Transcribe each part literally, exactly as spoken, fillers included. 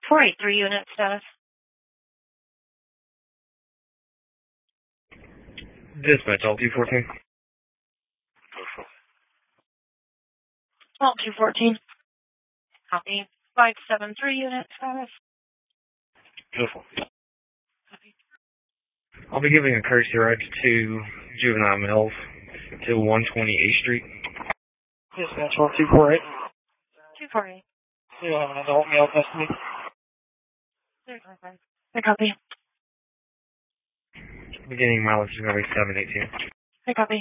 four eight three unit status. Dispatch, all two fourteen. All two fourteen. Copy. five seven three unit status. Beautiful. I'll be giving a courtesy ride to Juvenile Mills to one twenty eighth Street. Dispatch, all two four eight. two four eight. You'll have an adult male custody. I copy. Beginning mileage is going to be seven eighteen. I copy.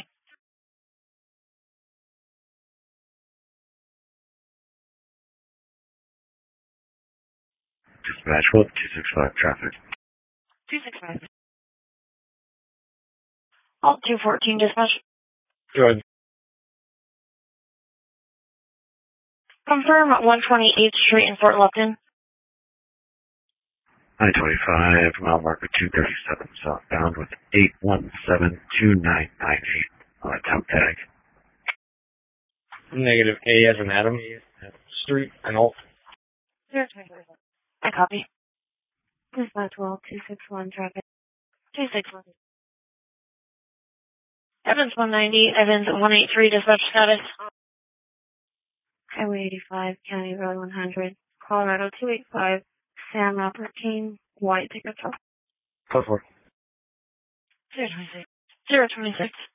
Dispatch, what? two six five traffic. two six five. All two fourteen dispatch. Go ahead. Confirm one twenty-eighth Street in Fort Lupton. nine twenty-five, mile marker two thirty-seven, southbound with eight one seven two nine nine eight on a temp tag. Negative A as in Adam. Street and alt. zero two three. I copy. Dispatch well two six one traffic. two six one. Evans one ninety, Evans one eighty-three dispatch status. Highway eighty-five, County Road one hundred, Colorado two eighty-five, Sam Roper King, white pickup truck. Go for it. zero twenty-six. zero twenty-six.